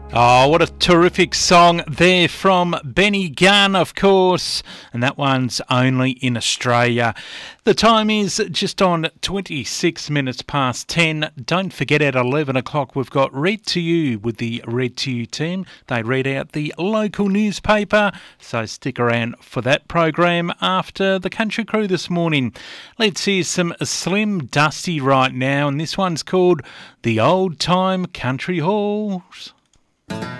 Oh, what a terrific song there from Benny Gunn, of course, and that one's only in Australia. The time is just on 26 minutes past 10. Don't forget at 11 o'clock we've got Read to You with the Read to You team. They read out the local newspaper, so stick around for that program after the Country Crew this morning. Let's hear some Slim Dusty right now, and this one's called The Old Time Country Halls.